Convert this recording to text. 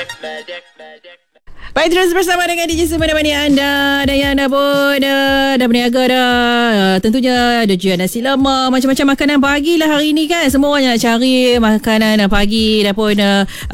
Baik, terus bersama dengan DJ Su menemani anda. Dan yang anda pun dah berniaga dah. Tentunya ada jual nasi lemak, macam-macam makanan pagi lah hari ni kan. Semua orang nak cari makanan pagi. Dan pun